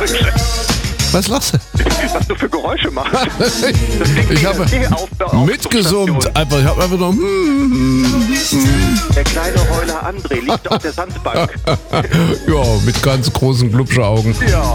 Was lachst du? Was du für Geräusche machst. Ich habe mitgesummt. Einfach, ich habe einfach nur. Der kleine Heuler André liegt auf der Sandbank. Ja, mit ganz großen Glubschaugen. Ja.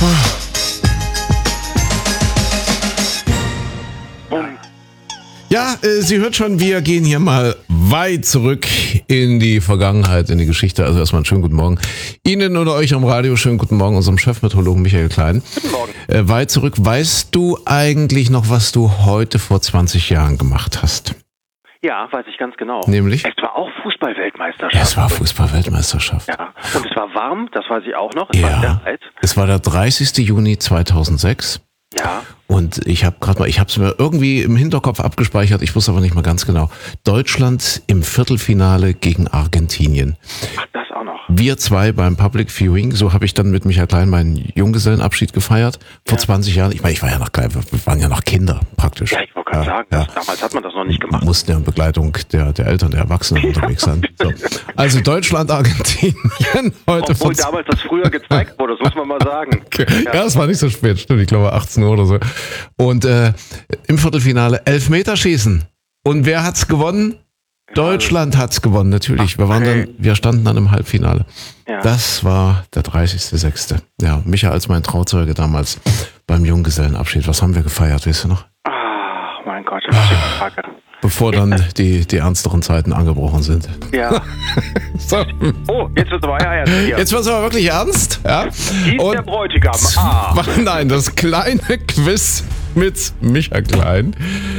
Ja, Sie hört schon, wir gehen hier mal weit zurück in die Vergangenheit, in die Geschichte. Also erstmal einen schönen guten Morgen Ihnen oder euch am Radio. Schönen guten Morgen unserem Chefmeteorologen Michael Klein. Guten Morgen. Weit zurück. Weißt du eigentlich noch, was du heute vor 20 Jahren gemacht hast? Ja, weiß ich ganz genau. Nämlich? Es war auch Fußball-Weltmeisterschaft. Ja, es war Fußball-Weltmeisterschaft. Ja, und es war warm, das weiß ich auch noch. Es war Ja, sehr heiß. es war der 30. Juni 2006. Ja. Und ich habe es mir irgendwie im Hinterkopf abgespeichert, ich wusste aber nicht mal ganz genau. Deutschland im Viertelfinale gegen Argentinien. Ach, das auch noch. Wir zwei beim Public Viewing, so habe ich dann mit Michael Klein meinen Junggesellenabschied gefeiert, vor 20 Jahren. Ich meine, ich war ja noch klein, wir waren ja noch Kinder praktisch. Ja, ich wollte gerade sagen, damals hat man das noch nicht gemacht. Mussten ja in Begleitung der Eltern, der Erwachsenen unterwegs sein. So. Also Deutschland, Argentinien heute. Obwohl damals das früher gezeigt wurde, das muss man mal sagen. Okay. Ja, es war nicht so spät, stimmt, ich glaube 18 Uhr oder so. Und im Viertelfinale Elfmeterschießen. Und wer hat's gewonnen? Deutschland hat's gewonnen, natürlich. Wir standen dann im Halbfinale. Ja. Das war der 30.06. Ja, Micha als mein Trauzeuge damals beim Junggesellenabschied. Was haben wir gefeiert, weißt du noch? Ach, mein Gott, das ist eine Frage. Bevor dann die ernsteren Zeiten angebrochen sind. Ja. So. Oh, jetzt wird's aber ernst hier. Jetzt wird's aber wirklich ernst. Ja? Hieß der Bräutigam. Nein, das kleine Quiz mit Micha Klein.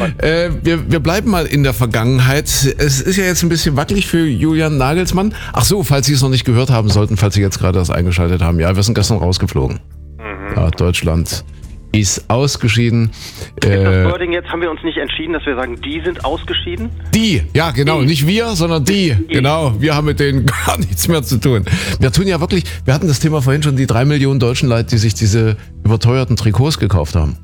Wir bleiben mal in der Vergangenheit. Es ist ja jetzt ein bisschen wackelig für Julian Nagelsmann. Ach so, falls Sie es noch nicht gehört haben sollten, falls Sie jetzt gerade das eingeschaltet haben. Ja, wir sind gestern rausgeflogen. Ja, Deutschland ist ausgeschieden. Das Wording jetzt haben wir uns nicht entschieden, dass wir sagen, die sind ausgeschieden? Die, ja genau, nicht wir, sondern die. Genau, wir haben mit denen gar nichts mehr zu tun. Wir tun ja wirklich, wir hatten das Thema vorhin schon, die 3 Millionen deutschen Leute, die sich diese überteuerten Trikots gekauft haben.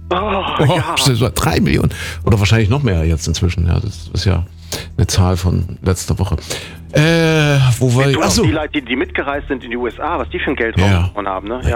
Ja. 3 Millionen. Oder wahrscheinlich noch mehr jetzt inzwischen. Ja, das ist ja eine Zahl von letzter Woche. Wo war ich? Die Leute, die mitgereist sind in die USA, was die für ein Geld rausgehauen haben, ne? Ja.